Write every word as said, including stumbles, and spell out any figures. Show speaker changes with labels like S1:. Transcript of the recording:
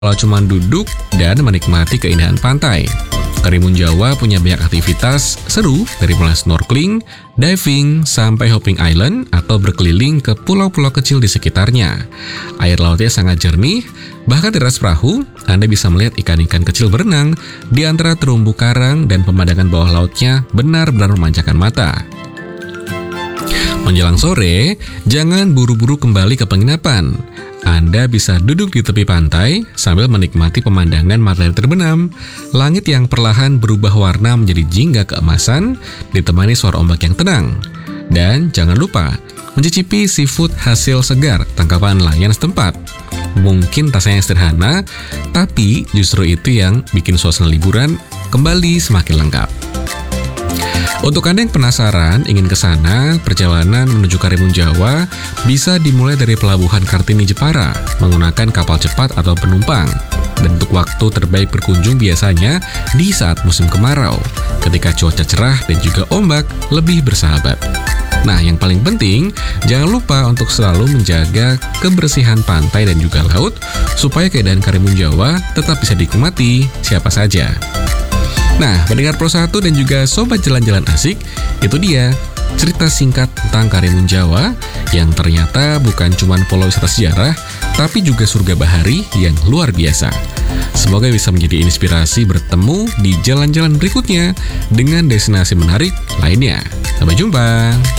S1: kalau cuma duduk dan menikmati keindahan pantai. Karimun Jawa punya banyak aktivitas seru dari mulai snorkeling, diving, sampai hopping island atau berkeliling ke pulau-pulau kecil di sekitarnya. Air lautnya sangat jernih, bahkan di atas perahu, Anda bisa melihat ikan-ikan kecil berenang di antara terumbu karang dan pemandangan bawah lautnya benar-benar memanjakan mata. Menjelang sore, jangan buru-buru kembali ke penginapan. Anda bisa duduk di tepi pantai sambil menikmati pemandangan matahari terbenam, langit yang perlahan berubah warna menjadi jingga keemasan, ditemani suara ombak yang tenang. Dan jangan lupa mencicipi seafood hasil segar tangkapan nelayan setempat. Mungkin rasanya sederhana, tapi justru itu yang bikin suasana liburan kembali semakin lengkap. Untuk Anda yang penasaran ingin ke sana, perjalanan menuju Karimun Jawa bisa dimulai dari Pelabuhan Kartini Jepara menggunakan kapal cepat atau penumpang. Dan untuk waktu terbaik berkunjung biasanya di saat musim kemarau, ketika cuaca cerah dan juga ombak lebih bersahabat. Nah, yang paling penting, jangan lupa untuk selalu menjaga kebersihan pantai dan juga laut, supaya keindahan Karimun Jawa tetap bisa dinikmati siapa saja. Nah, pendengar Pro satu dan juga Sobat Jalan-Jalan Asik, itu dia cerita singkat tentang Karimun Jawa yang ternyata bukan cuma pulau wisata sejarah, tapi juga surga bahari yang luar biasa. Semoga bisa menjadi inspirasi bertemu di jalan-jalan berikutnya dengan destinasi menarik lainnya. Sampai jumpa!